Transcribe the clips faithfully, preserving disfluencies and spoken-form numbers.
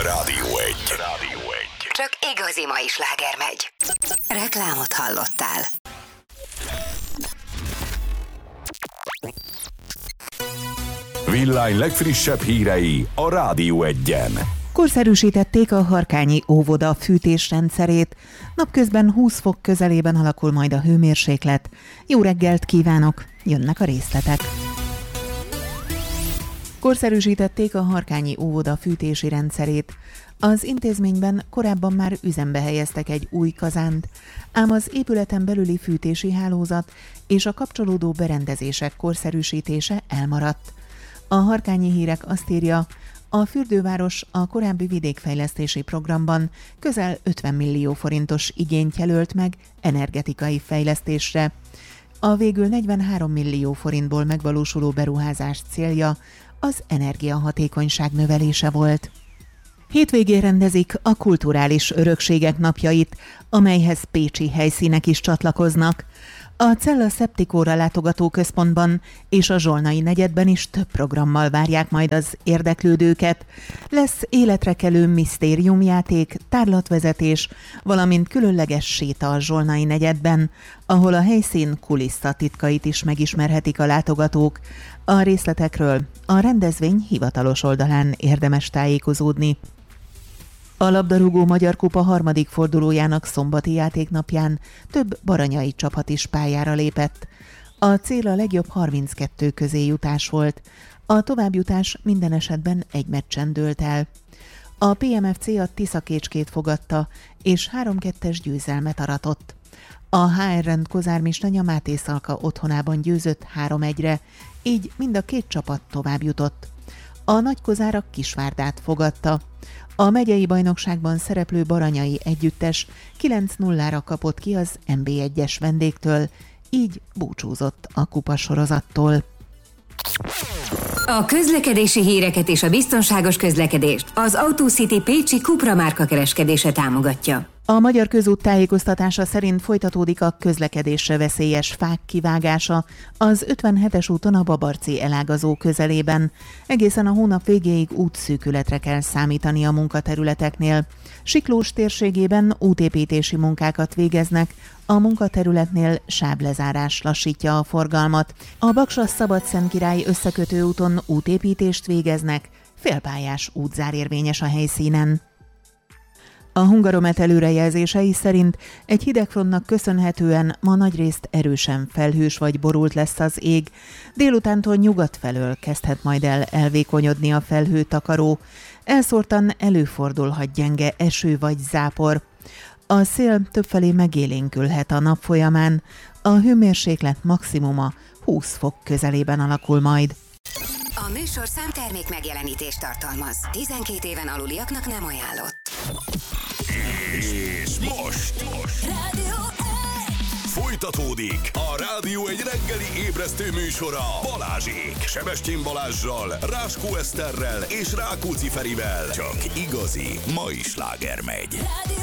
Rádió egy. Rádió egy. Csak igazi mai sláger megy. Reklámot hallottál. Villány legfrissebb hírei a Rádió egyen. Korszerűsítették a Harkányi óvoda fűtésrendszerét. Napközben húsz fok közelében alakul majd a hőmérséklet. Jó reggelt kívánok! Jönnek a részletek. Korszerűsítették a Harkányi óvoda fűtési rendszerét. Az intézményben korábban már üzembe helyeztek egy új kazánt, ám az épületen belüli fűtési hálózat és a kapcsolódó berendezések korszerűsítése elmaradt. A Harkányi Hírek azt írja, a fürdőváros a korábbi vidékfejlesztési programban közel ötven millió forintos igényt jelölt meg energetikai fejlesztésre. A végül negyvenhárom millió forintból megvalósuló beruházás célja az energiahatékonyság növelése volt. Hétvégén rendezik a kulturális örökségek napjait, amelyhez pécsi helyszínek is csatlakoznak. A Cella Szeptikóra látogatóközpontban és a Zsolnai negyedben is több programmal várják majd az érdeklődőket. Lesz életre kelő misztériumjáték, tárlatvezetés, valamint különleges séta a Zsolnai negyedben, ahol a helyszín kulisszatitkait is megismerhetik a látogatók. A részletekről a rendezvény hivatalos oldalán érdemes tájékozódni. A labdarúgó Magyar Kupa harmadik fordulójának szombati játéknapján több baranyai csapat is pályára lépett. A cél a legjobb harminckettő közé jutás volt. A továbbjutás minden esetben egy meccsen dőlt el. A pé em ef cé a Tiszakécskét fogadta, és három kettes győzelmet aratott. A há er Rend Kozármistanya Máté Szalka otthonában győzött három egyre, így mind a két csapat tovább jutott. A Nagykozárak Kisvárdát fogadta. A megyei bajnokságban szereplő baranyai együttes kilenc nullára kapott ki az en bé egyes vendégtől, így búcsúzott a kupasorozattól. A közlekedési híreket és a biztonságos közlekedést az AutoCity Pécsi Cupra márka kereskedése támogatja. A Magyar Közút tájékoztatása szerint folytatódik a közlekedésre veszélyes fák kivágása az ötvenhetes úton a Babarci elágazó közelében. Egészen a hónap végéig útszűkületre kell számítani a munkaterületeknél. Siklós térségében útépítési munkákat végeznek, a munkaterületnél sáblezárás lassítja a forgalmat. A Baksa-Szabadszentkirály összekötő úton útépítést végeznek, félpályás útzár érvényes a helyszínen. A Hungaromet előrejelzései szerint egy hidegfrontnak köszönhetően ma nagyrészt erősen felhős vagy borult lesz az ég. Délutántól nyugat felől kezdhet majd el elvékonyodni a felhőtakaró. Elszórtan előfordulhat gyenge eső vagy zápor. A szél többfelé megélénkülhet a nap folyamán. A hőmérséklet maximuma húsz fok közelében alakul majd. A műsorszám termék megjelenítést tartalmaz. tizenkét éven aluliaknak nem ajánlott. És most, most. Rádió Folytatódik a Rádió egy reggeli ébresztő műsora Balázsék. Sebestyén Balázssal, Ráskó Eszterrel és Rákóczi Ferivel. Csak igazi mai sláger megy. Rádió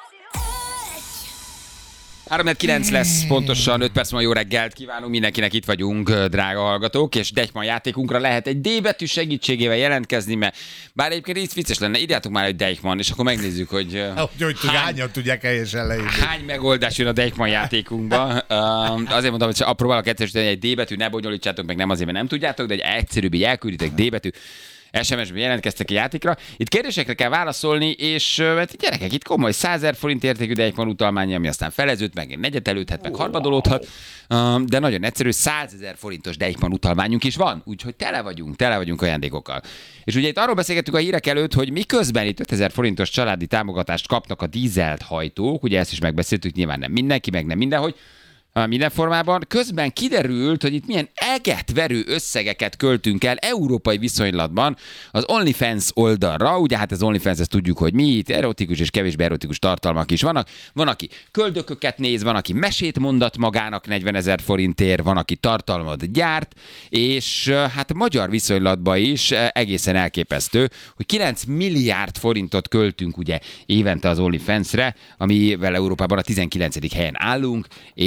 három kilenc lesz, pontosan öt perc, ma jó reggelt kívánunk, mindenkinek itt vagyunk, drága hallgatók, és Deichmann játékunkra lehet egy D betű segítségével jelentkezni, mert bár egyébként így vicces lenne, írjátok már egy Deichmann, és akkor megnézzük, hogy, hogy, hogy hány, hányan tudják helyesen leírni. Hány megoldás jön a Deichmann játékunkba. uh, azért mondom, hogy próbálok egyszerűsíteni egy D betű, ne bonyolítsátok meg, nem azért, mert nem tudjátok, de egy egyszerűbb, így elkülditek D betű. es em es-ben jelentkeztek a játékra. Itt kérdésekre kell válaszolni, és hát gyerekek, itt komoly százezer forint értékű Deichmann utalmány, ami aztán feleződ, meg negyedelődhet, meg harmadolódhat, de nagyon egyszerű, százezer forintos Deichmann utalmányunk is van, úgyhogy tele vagyunk, tele vagyunk ajándékokkal. És ugye itt arról beszélgettük a hírek előtt, hogy miközben itt ötezer forintos családi támogatást kapnak a dízelt hajtók, ugye ezt is megbeszéltük, nyilván nem mindenki, meg nem mindenhogy, minden formában. Közben kiderült, hogy itt milyen egetverő összegeket költünk el európai viszonylatban az OnlyFans oldalra. Ugye hát az OnlyFans, ezt tudjuk, hogy mi, itt erotikus és kevésbé erotikus tartalmak is vannak. Van, aki köldököket néz, van, aki mesét mondat magának negyvenezer forintért, van, aki tartalmat gyárt, és hát magyar viszonylatban is egészen elképesztő, hogy kilenc milliárd forintot költünk ugye évente az OnlyFansre, amivel Európában a tizenkilencedik helyen állunk, és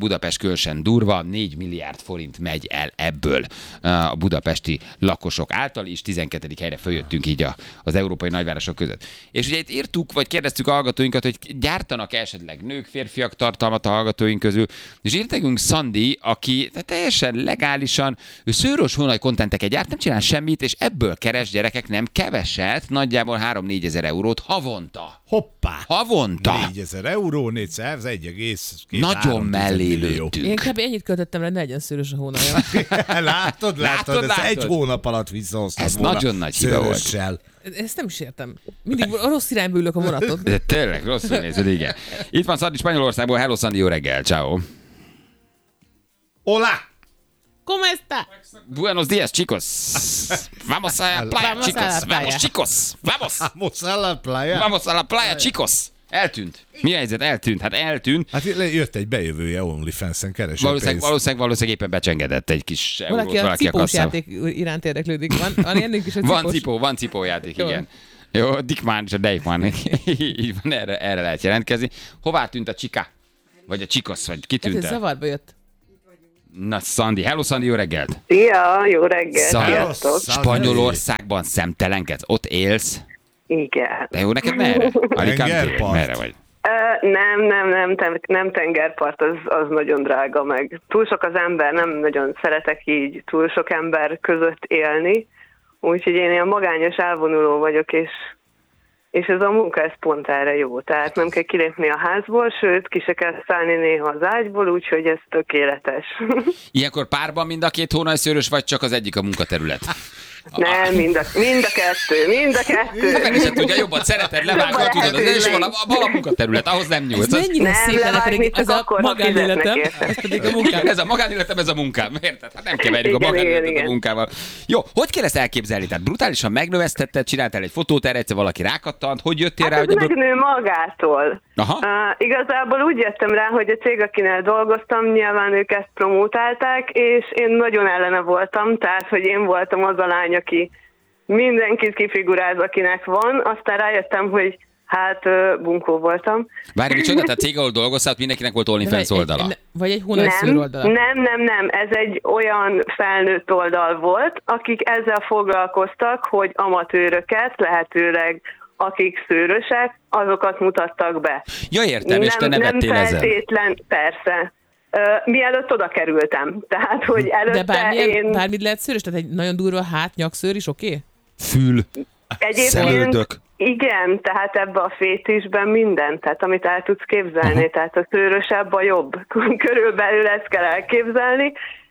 Budapest különösen durva, négy milliárd forint megy el ebből a budapesti lakosok által, és tizenkettedik helyre följöttünk így a, az európai nagyvárosok között. És ugye itt írtuk, vagy kérdeztük a hallgatóinkat, hogy gyártanak esetleg nők, férfiak tartalmat a hallgatóink közül, és írt nekünk Szandi, aki teljesen legálisan, ő szőrös hónaj kontenteket gyárt, nem csinál semmit, és ebből keres gyerekek nem keveset, nagyjából három-négy ezer eurót havonta. Hoppá! Havonta! négyezer euró, négyszáz, egy egész két Nagyon mellé lőttünk. Én kb. Ennyit költöttem rá, ne legyen szőrös a hónalja. látod, látod, Látod, ez látod? egy hónap alatt visszahoztad Ez volna nagyon nagy hiba volt. szőrössel. Ezt nem is értem. Mindig a rossz irányba ülök a vonatot. De tényleg, rosszul nézed, igen. Itt van Szandi Spanyolországból, hello Szandi, jó reggel, ciao. Hola! ¿Cómo está? Buenos días, chicos. Vamos a la playa, Vamos a la chicos. playa. Vamos, chicos. Vamos. Vamos a la playa. Vamos a la playa, chicos. Eltűnt. Mi a helyzet? Eltűnt. Hát eltűnt. Hát jött egy bejövője OnlyFans-en, keresett Valószínűleg, pénzt. valószínűleg, valószínűleg éppen becsengedett egy kis eurót Valaki a valaki a cipós kasszába. játék iránt érdeklődik. Van, van ilyenünk is a cipós. Van cipó, van cipójáték, Jó. igen. Jó, Dickman és a Deichmann. Így van, erre, erre lehet jelentkezni. Hová tűnt a csika? Vagy a csikosz, vagy ki Ez tűnt el? zavarba jött. Na, Szandi. Hello, Szandi, jó reggelt. Szia, jó reggelt, Szia. sziasztok! Spanyolországban szemtelenkedsz? Ott élsz? Igen. De jó, neked merre? Alicante? Tengerpart. Merre vagy? Uh, nem, nem, nem, nem, nem tengerpart, az, az nagyon drága meg. Túl sok az ember, nem nagyon szeretek így túl sok ember között élni, úgyhogy én ilyen magányos elvonuló vagyok, és, és ez a munka, ez pont erre jó. Tehát nem kell kilépni a házból, sőt, ki se kell szállni néha az ágyból, úgyhogy ez tökéletes. Ilyenkor párban mind a két hónajszőrös, vagy csak az egyik a munkaterület? Nem, mind a, mind a kettő, mind a kettő. Meg is tudja, jobban szereted, levágod, tudod, az is vala, vala munkaterület, ahhoz nem Ez nyúlsz. mennyire Nem, szép lenne, levágni pedig csak ez a akkor, ha magánéletem, fizetnek érte. ez pedig a munkám. Ez a magánéletem, ez a munkám, érted? Hát nem keverjük a Igen, magánéletet igen, a igen. munkával. Jó, hogy kell ezt elképzelni? Tehát brutálisan megnövesztetted, csináltál egy fotót, erre egyszer valaki rákattant, hogy jöttél rá, Hát hogy ez ebből... megnő magától. Aha. Uh, igazából úgy jöttem rá, hogy a cég, akinél dolgoztam, nyilván ők ezt promótálták, és én nagyon ellene voltam, tehát, hogy én voltam az a lány, aki mindenkit kifiguráz, akinek van, aztán rájöttem, hogy hát uh, bunkó voltam. Várj, micsoda, tehát cég, ahol dolgoztál, mindenkinek volt OnlyFans Vagy egy- oldala. egy- Vagy egy hónajszőr Nem, oldala. nem, nem, nem, ez egy olyan felnőtt oldal volt, akik ezzel foglalkoztak, hogy amatőröket, lehetőleg akik szőrösek, azokat mutattak be. Ja, értem, és te nem, nem nevettél ezen. feltétlen, persze. Uh, mielőtt oda kerültem. Tehát, hogy előtte De bármilyen, én bármit lehet szőrös? Tehát egy nagyon durva hát, nyakszőr is oké? Okay? Fül, egyébként szemöldök. igen, tehát ebbe a fétisben minden, tehát amit el tudsz képzelni, Aha. tehát a szőrösebb a jobb. Körülbelül ezt kell elképzelni.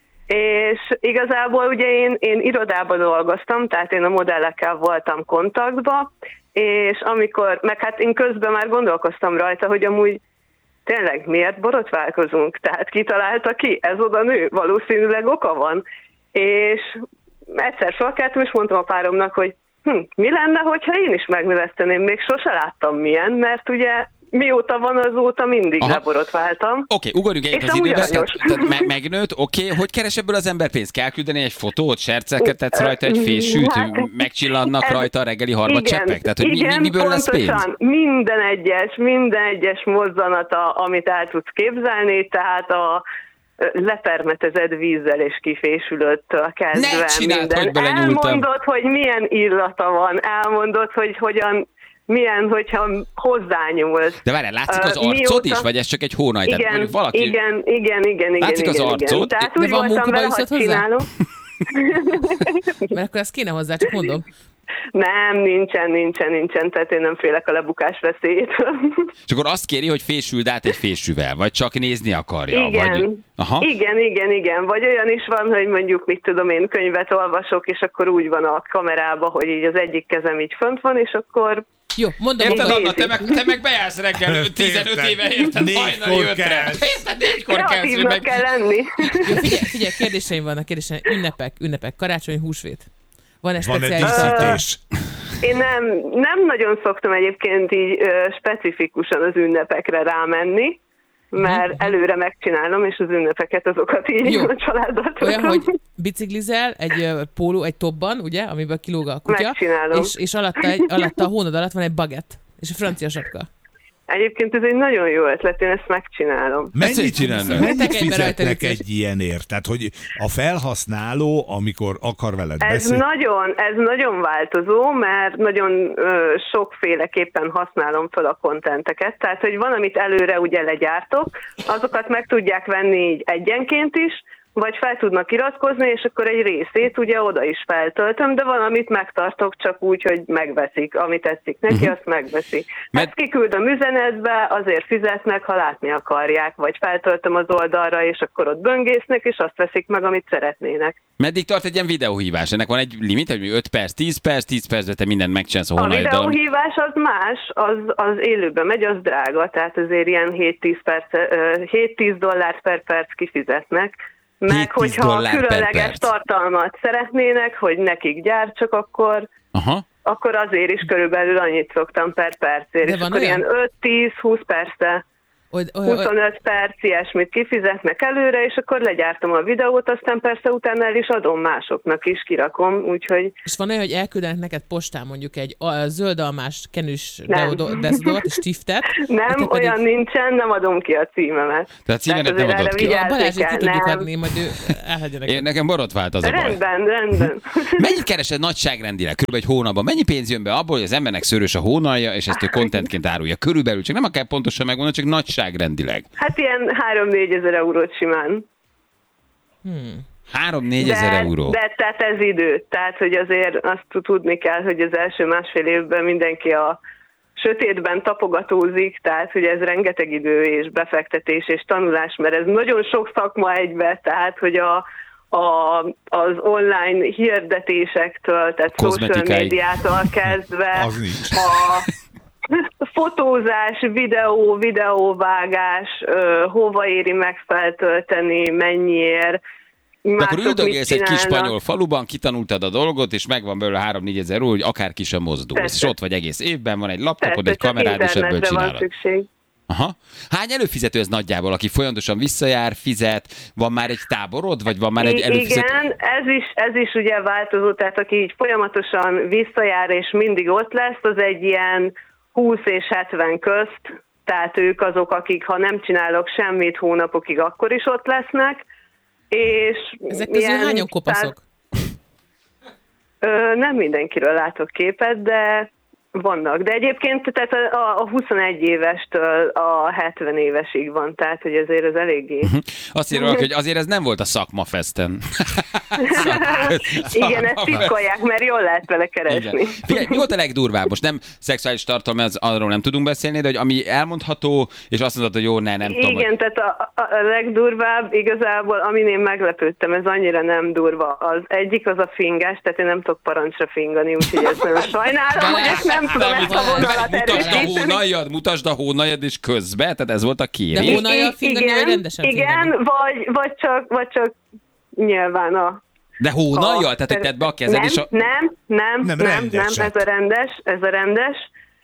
És igazából ugye én, én irodában dolgoztam, tehát én a modellekkel voltam kontaktban, és amikor, meg hát én közben már gondolkoztam rajta, hogy amúgy tényleg miért borotválkozunk? Tehát ki találta ki? Ez oda nő? Valószínűleg oka van. És egyszer felkeltem, és mondtam a páromnak, hogy hm, mi lenne, hogyha én is megnöveszteném? Még sose láttam milyen, mert ugye mióta van, azóta mindig Aha. leborotváltam. Oké, okay, ugorjunk egyet És az amúgy időbe, tehát, aranyos. tehát me- megnőtt, oké, okay. Hogy keres ebből az ember pénzt? Kell küldeni egy fotót, serceket tetsz rajta, egy fésűt, Hát, megcsillannak ez- rajta a reggeli harmadcseppek? Tehát, hogy mi, mi, igen, miből lesz pénz? pontosan. Minden egyes, minden egyes mozzanata, amit el tudsz képzelni, tehát a lepermetezett vízzel és kifésülőttől kezdve Ne csináld, minden. hogy belenyúltam. Elmondod, hogy milyen illata van, elmondod, hogy hogyan, milyen, hogyha hozzányúlsz. De várjál, látszik az Ö, arcod mióta- is, vagy ez csak egy hónaj? Tehát Igen, mondjuk valaki... igen, igen, igen, igen. Látszik az igen, arcod? Igen. Tehát De úgy van voltam vele, munkabajuszod hogy hozzá? csinálom. Mert akkor ezt kéne hozzá, csak mondom. Nem, nincsen, nincsen, nincsen, tehát én nem félek a lebukás veszélyétől. És akkor azt kéri, hogy fésüld át egy fésűvel, vagy csak nézni akarja? Igen. Vagy... Aha. igen, igen, igen. Vagy olyan is van, hogy mondjuk, mit tudom én, könyvet olvasok, és akkor úgy van a kamerában, hogy így az egyik kezem így fönt van, és akkor Jó, mondom, Érted, mondom. Anna, te meg, te meg bejársz reggel tizenöt Érted. éve, érted? Négykor Hajnali ötre. kelsz. Érted, négykor kelsz, hogy kreatívnak meg... kell lenni. Jó, figyelj, figyelj, kérdéseim vannak, kérdéseim. Ünnepek, ünnepek, karácsony, húsvét. Van ez Van egy speciális tartalom? díszítés. Én nem, nem nagyon szoktam egyébként így ö, specifikusan az ünnepekre rámenni, mert előre megcsinálom, és az ünnepeket azokat így Jó. a családdal Olyan, töltöm. hogy biciklizel egy ö, póló, egy topban, ugye, amiből kilóg a kutya, Megcsinálom. és, és alatta, egy, alatta a hónad alatt van egy bagett, és a francia sapka. Egyébként ez egy nagyon jó ötlet, én ezt megcsinálom. Mennyit, csinálnak? mennyit Mentek egybe rajta, fizetnek vicces. egy ilyenért? Tehát, hogy a felhasználó, amikor akar veled Ez beszélni... nagyon, ez nagyon változó, mert nagyon ö, sokféleképpen használom fel a kontenteket. Tehát, hogy van, amit előre ugye legyártok, azokat meg tudják venni így egyenként is, vagy fel tudnak iratkozni, és akkor egy részét ugye oda is feltöltöm, de valamit megtartok csak úgy, hogy megveszik. Ami tetszik neki, uh-huh. azt megveszi. Mert- Ezt kiküldöm üzenetbe, azért fizetnek, ha látni akarják, vagy feltöltöm az oldalra, és akkor ott böngésznek, és azt veszik meg, amit szeretnének. Meddig tart egy ilyen videóhívás? Ennek van egy limit, hogy öt perc, tíz perc, tíz percben te mindent megcsinálsz a A honlapdal. videóhívás az más, az, az élőben megy, az drága, tehát azért ilyen hét-tíz perc, hét-tíz dollárt per perc kifizetnek. Meg hét-tíz hogyha dollár per különleges perc. tartalmat szeretnének, hogy nekik gyártsak, akkor, Aha. akkor azért is körülbelül annyit szoktam per percért. De És van akkor olyan? ilyen öt-tíz-húsz percre, Oly, oly, oly, huszonöt perc ilyesmit kifizetnek előre, és akkor legyártom a videót, aztán persze utána el is adom másoknak is, kirakom, úgyhogy és van olyan, hogy elküldenek neked postán mondjuk egy a, zöld almás kenűs Nem. deodo- deodort, stiftet. nem, te pedig- olyan nincsen, nem adom ki a címemet. Tehát címedet nem azért adod erre ki. A vigyázni Balázsét ki kell, tudjuk nem. adni, majd ő elhagyja neked. Én, nekem borotvált az a baj. Rendben, rendben. Mennyit keresed nagyságrendileg? Körülbelül egy hónapban. Mennyi pénz jön be abból, hogy az embernek szőrös a hónalja, és ezt ő contentként árulja? Körülbelül, csak nem akár pontosan megmondani, csak nagyságrendileg. Hát ilyen három-négyezer eurót simán. három-négyezer euró. De tehát ez idő. Tehát, hogy azért azt tudni kell, hogy az első másfél évben mindenki a sötétben tapogatózik, tehát, hogy ez rengeteg idő és befektetés és tanulás, mert ez nagyon sok szakma egybe, tehát, hogy a, a, az online hirdetésektől, tehát social Kozmetikáig. médiától kezdve Az nincs. a fotózás, videó, videóvágás, ö, hova éri meg feltölteni, mennyiért. De akkor mások mit üldögélsz egy kis csinálnak. spanyol faluban, kitanultad a dolgot, és megvan belőle három-négyezer euró, hogy akár ki sem mozdulsz. Persze. És ott vagy egész évben, van egy laptopod, Persze, egy csak kamerád, és ebből internetre van csinálod. szükség. Aha. Hány előfizető ez nagyjából, aki folyamatosan visszajár, fizet? Van már egy táborod, vagy van már egy I- előfizető? Igen, ez is, ez is ugye változó, tehát aki így folyamatosan visszajár és mindig ott lesz, az egy ilyen húsz és hetven közt, tehát ők azok, akik ha nem csinálok semmit hónapokig, akkor is ott lesznek. És Ezek közül ilyen hányan kopaszok? száz- Ö, nem mindenkiről látok képet, de vannak. De egyébként tehát a, a huszonegy évestől a hetven évesig van, tehát hogy azért ez eléggé... Azt írja valaki, hogy azért ez nem volt a szakmafesten. Igen, ezt titkolják, mert jól lehet vele keresni. Igen. Figyelj, mi volt a legdurvább? Most nem szexuális tartalom, az, arról nem tudunk beszélni, de hogy ami elmondható, és azt mondod, hogy jó, ne, nem tudom. Igen, tehát a, a legdurvább igazából, amin én meglepődtem, ez annyira nem durva. Az egyik az a finges, tehát én nem tudok parancsra fingani, úgyhogy ezt nagyon sajnálom, hogy ezt nem tudom ezt a vonalat Mutasd a erősíteni. hónaljad, mutasd a hónaljad, és közbe, tehát ez volt a De kérés. hónaljal fingani, vagy rendesen igen, fingani? vagy, vagy, csak, vagy csak nyilván a... De hónaljal? a- Tehát, hogy tedd be a kezed, nem, és a... nem, nem, Nem, nem, nem, nem, rendeset. ez a rendes, ez a rendes,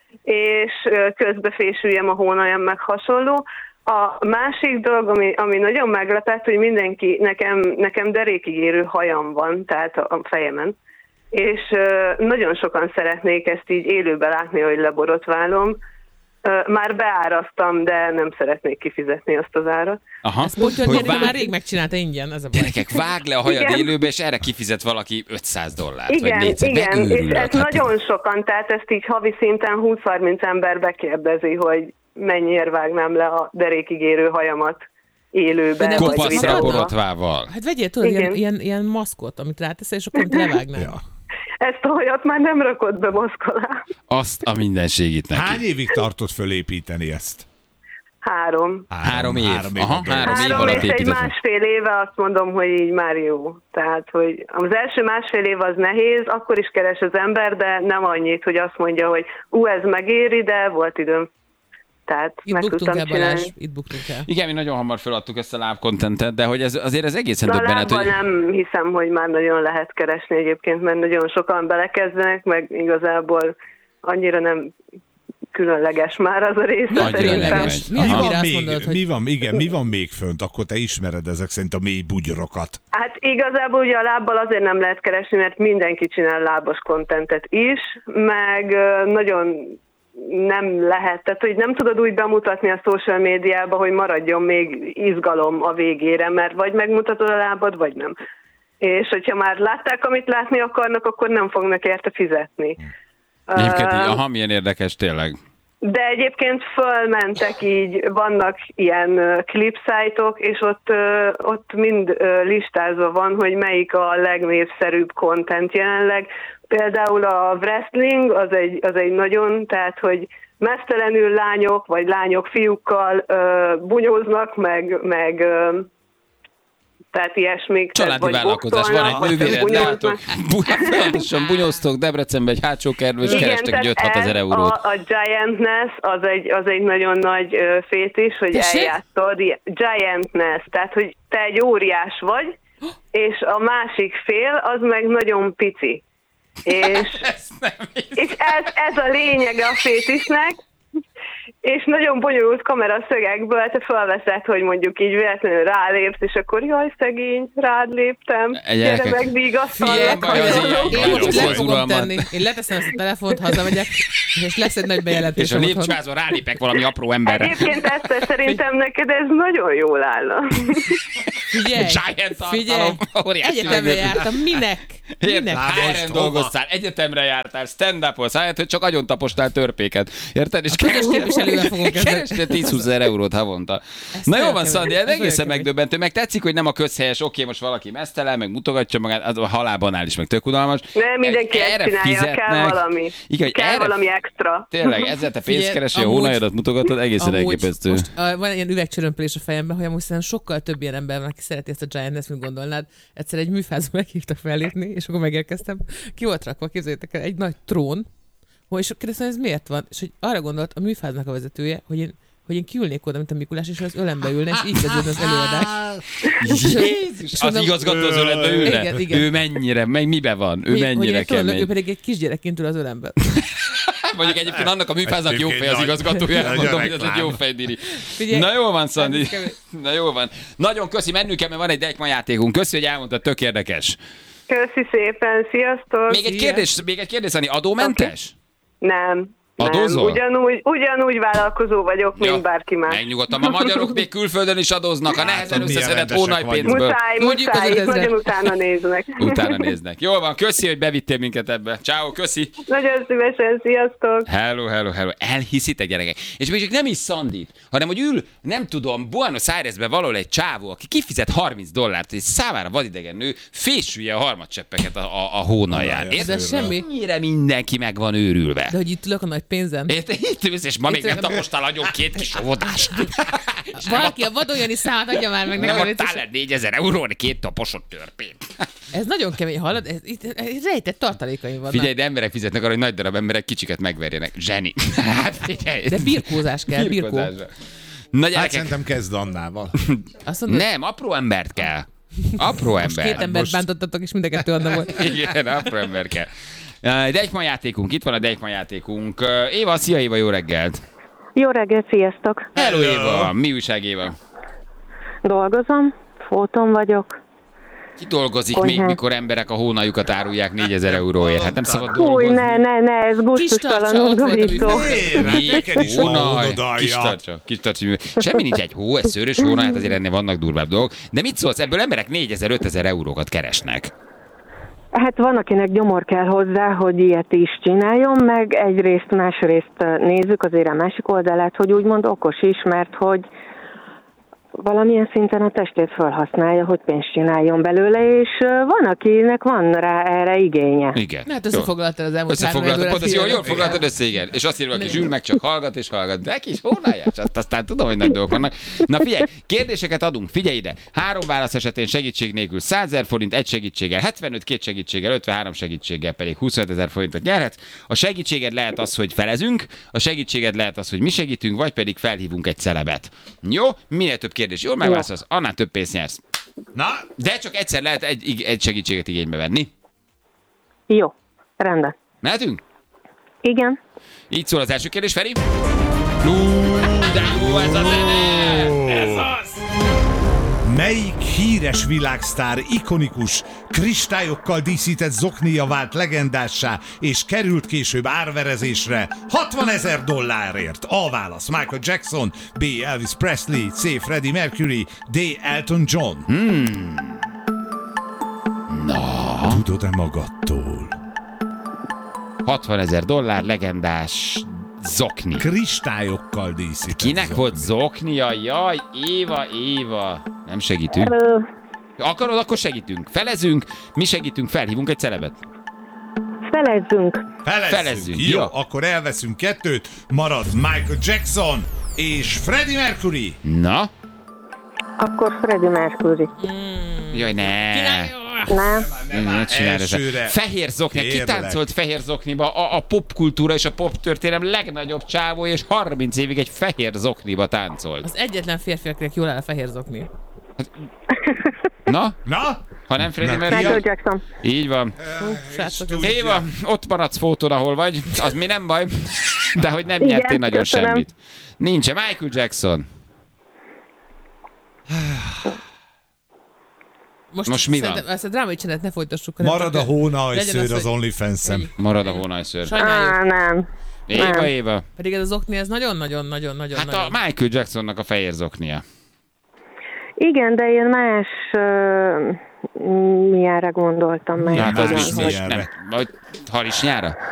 és ö, közbe fésüljem a hónaljam, meg hasonló. A másik dolog, ami, ami nagyon meglepett, hogy mindenki, nekem, nekem derékig érő hajam van, tehát a, a fejemen, és ö, nagyon sokan szeretnék ezt így élőben látni, hogy leborotválom. Ö, Már beáraztam, de nem szeretnék kifizetni azt az árat. Aha. Ezt Pontyol Hogy Gergő vág- már rég megcsinálta ingyen, ez a baj. Gyerekek, vág le a hajad Igen. élőbe, és erre kifizet valaki ötszáz dollárt, vagy Igen, négyszáz. igen, és Megőrülök. ez Hát nagyon sokan, tehát ezt így havi szinten húsz-harminc ember bekérdezi, hogy mennyiért vágnám le a derékig érő hajamat élőben. nem vagy Kopaszra videóban. borotvával. Hát vegyél tudod, ilyen, Igen. ilyen, ilyen maszkot, amit ráteszel, és akkor mint levágnál. Ja. Ezt a hajat már nem rakott be maszk alá. Azt a mindenségit neki. Hány évig tartott fölépíteni ezt? Három. Három év. Három év. Aha, három év Három alatt és egy épített. másfél éve azt mondom, hogy így már jó. Tehát, hogy az első másfél év az nehéz, akkor is keres az ember, de nem annyit, hogy azt mondja, hogy ú, ez megéri, de volt időm. Tehát Itt meg buktunk tudtam el, Balázs, csinálni. itt buktunk el. Igen, mi nagyon hamar feladtuk ezt a live contentet, de hogy ez, azért ez egészen De a döbbenet, lábbal hogy... nem hiszem, hogy már nagyon lehet keresni egyébként, mert nagyon sokan belekezdenek, meg igazából annyira nem különleges már az a része Annyira szerintem. nem Különleges. megy. Mi az, Aha. amire Van azt még, mondod, hogy mi van, igen, mi van még fönt? Akkor te ismered ezek szerint a mély bugyrokat. Hát igazából ugye a lábbal azért nem lehet keresni, mert mindenki csinál lábas kontentet is, meg ö, nagyon nem lehet, tehát hogy nem tudod úgy bemutatni a social médiába, hogy maradjon még izgalom a végére, mert vagy megmutatod a lábad, vagy nem. És hogyha már látták, amit látni akarnak, akkor nem fognak érte fizetni. Egyébként, uh, aha, milyen érdekes tényleg. De egyébként fölmentek így, vannak ilyen klipszájtok, és ott, ott mind listázva van, hogy melyik a legnépszerűbb content jelenleg. Például a wrestling, az egy, az egy nagyon, tehát hogy meztelenül lányok, vagy lányok fiúkkal bunyóznak, meg, meg tehát ilyesmik. Családi vállalkozás, van egy nővéred, látok, folyamatosan bunyóztok Debrecenbe egy hátsó kertbe, és kerestek öt-hatozezer eurót. A, a Giantness az egy, az egy nagyon nagy uh, fétis, hogy Tessék? eljátszod. Giantness, tehát hogy te egy óriás vagy, és a másik fél az meg nagyon pici. És, és ez, ez a lényege a fétisnek, és nagyon bonyolult kameraszögekből te felveszed, hogy mondjuk így véletlenül rálépsz, és akkor jaj, szegény, rád léptem, gyere meg, vigasztalak. Én most le fogom tenni. Én leteszem ezt a telefont, hazamegyek, és lesz egy nagy bejelentés. És a lépcsőházon rálépek valami apró emberre. Egyébként ezt szerintem neked ez nagyon jól állna. Figyelj, figyelj, egyetemre jártam, minek? Minek? há er en dolgoztál, egyetemre jártál, stand-upolsz, ahelyett, hogy csak agyon taposnál törpéket. Érted? És képviselővel fogunk keresni tíz-húszezer eurót havonta. Ezt Na jó van, kemény. Szandi, ez Ez egészen kemény. megdöbbentő. Meg tetszik, hogy nem a közhelyes, oké, most valaki mesztelen, meg mutogatja magát, az a halálbanál is, meg tök unalmas. Nem, mindenki ezt Erre csinálja, fizetnek. kell valami. Igen, kell erre- valami extra. Tényleg, ezzel te pénzt Figyelj, keresel, a amúgy- hónajadat mutogatod, egészen Amúgy elképesztő. most uh, van ilyen üvegcsörömpölés a fejemben, hogy amúgy szerintem sokkal több ilyen ember van, aki szereti ezt a Giant-ness, mint gondolnád. Egyszer egy műfázba meghívtak fellépni, és akkor megérkeztem. Ki volt rakva, képzeljétek el, egy nagy trón, hogy és kérdeztem, ez miért van? És hogy arra gondolt a műfáznak a vezetője, hogy én hogy én kiülnék oda, mint a Mikulás, és az ölembe ülne, és így kezdődne az előadás. Jézus, az mondom- igazgató az ölembe ülne? Igen, igen. Ő mennyire, meg miben van? Ő Hogy- mennyire hogy tudod, kemény? ő pedig egy kisgyerekként ül az ölembe. Mondjuk egyébként annak a műfáznak jó fej az igazgatója, Nagy- mondom, nagy hogy ez egy reklám. jó fejdiri. Figyelj, Na jó van, Szandi. ez kemény. Na jó van. Nagyon köszi, mennünk kell, mert van egy Deichmann játékunk. Köszi, hogy elmondtad, tök érdekes. Köszi szépen, sziasztok! Még egy Szia. kérdés, még egy kérdés, Szandi, adómentes? Nem. Adózol? Nem. Ugyanúgy, ugyanúgy vállalkozó vagyok, mint Ja, bárki más. Megnyugodtam, a magyarok még külföldön is adóznak, a nehezen milyen összeszedett rendesek hónajpénzből. Muszáj, Mondjuk muszáj, az itt ötezret. nagyon utána néznek. Utána néznek. Jól van, köszi, hogy bevittél minket ebbe. Ciao, köszi. Nagyon szívesen, sziasztok! Hello, hello, hello. Elhiszitek, gyerekek? És még csak nem is Szandit, hanem hogy ül, nem tudom, Buenos Airesbe valahol egy csávó, aki kifizet harminc dollárt, és számára vadidegen nő, fésülje a harmadcseppeket a, a, a hónalján. De Érted? semmi. Mennyire mindenki meg van őrülve. De hogy itt ülök a nagy pénzen. Érted? Itt ülsz, és ma még nem tapostál agyon két kis óvodást. Valaki a vadonjani számát adja már meg Nem nekem. adtál el négyezer euróra két taposott törpét. Ez nagyon kemény, hallod? Ez, itt, ez rejtett tartalékaim vannak. Figyelj, de emberek fizetnek arra, hogy nagy darab emberek kicsiket megverjenek. Zseni. Hát figyelj. De birkózás kell, birkó. Birkózásra. Na Hát gyerekek, szerintem kezd Annával. Azt mondod, nem, apró embert kell. Apró ember. két embert bántottatok, és mind a kettő Anna volt. Igen, apró ember kell. Uh, Deichmann játékunk, itt van a Deichmann játékunk. Uh, Éva, szia Éva, jó reggelt. Jó reggelt, sziasztok! Hello Éva, mi újság Éva? Dolgozom, fóton vagyok. Ki dolgozik Konyhán. még, mikor emberek a hónaljukat árulják négyezer euróért? Hát nem szabad Új, dolgozni. ne, ne, ne, ez gusztustalanul ott volt a borító. Neked is van Hónaj, hónodalja. kis tartsa, kis tartsa. Semmi nincs egy hó, egy szőrös hónaj, hát azért ennél vannak durvább dolgok. De mit szólsz, ebből emberek négyezer-ötezer eurókat keresnek. Hát van, akinek gyomor kell hozzá, hogy ilyet is csináljon, meg egyrészt, másrészt nézzük azért a másik oldalát, hogy úgymond okos is, mert hogy valamilyen szinten a testét felhasználja, hogy pénzt csináljon belőle, és van, akinek van rá erre igénye. Igen. Hát Jó. összefoglaltad az elmúlt három Összefoglaltad, órát, pont ez jól, figyelj. jól foglaltad össze, igen. És azt írva, aki zsűl meg csak hallgat és hallgat. De kis hónaljás, azt aztán tudom, hogy nagy dolgok vannak. Na figyelj, kérdéseket adunk, figyelj ide. Három válasz esetén segítség nélkül százezer forint, egy segítséggel hetvenöt, két segítséggel ötvenhárom segítséggel pedig huszonötezer forintot nyerhetsz. A segítséged lehet az, hogy felezünk, a segítséged lehet az, hogy mi segítünk, vagy pedig felhívunk egy celebet. Jó? Minél több kérdés jól megválaszolsz, annál több pénzt nyersz. Na, De csak egyszer lehet egy, egy segítséget igénybe venni. Jó, rendben. Mehetünk? Igen. Így szól az első kérdés, Feri. Hú, de jó ez a zene! Ez az! Melyik híres világsztár ikonikus, kristályokkal díszített zoknia vált legendássá, és került később árverezésre hatvanezer dollárért? A válasz: Michael Jackson, B. Elvis Presley, C. Freddie Mercury, D. Elton John. Hmm. Na. Tudod-e magadtól? hatvanezer dollár, legendás zokni. Kristályokkal díszített Kinek zokni. volt zoknia? Jaj, Éva, Éva. Nem segítünk? Akarod, akkor segítünk. Felezünk, mi segítünk, felhívunk egy celebet. Felezzünk. Felezzünk. Felezzünk, Jó, jó. akkor elveszünk kettőt, marad Michael Jackson és Freddie Mercury. Na? Akkor Freddie Mercury. Jaj, ne. Nem. Ne csinálj elsőre. ezzel. Fehér zokni. Ki Kérlek. táncolt fehér zokniba? A, a popkultúra és a poptörténelem legnagyobb csávó, és harminc évig egy fehér zokniba táncolt. Az egyetlen férfi, akinek jól áll a fehér zokni. Na? Na? Ha nem Freddie Michael Mercury? Jackson. Így van. Srácok, Tudja. Éva, ott maradsz fótón, ahol vagy. Az mi nem baj. De hogy nem Igen, nyertél nagyon köszönöm. semmit. Nincs. Michael Jackson. most, Most mi van? szerintem Ezt a drámai csenet ne folytassuk. hanem Marad a csak- hónajszőr legyen az hogy- OnlyFans-en. Marad a hónajszőr. Sajnáljuk. Á, nem. Éva, nem. Éva. Pedig ez az okni, ez nagyon-nagyon-nagyon-nagyon. Hát a Michael Jacksonnak a fehér zoknia. Igen, de én más uh, miára gondoltam meg. Ja, hát az más biztos. nyelvre. Nem. Vagy harisnyára?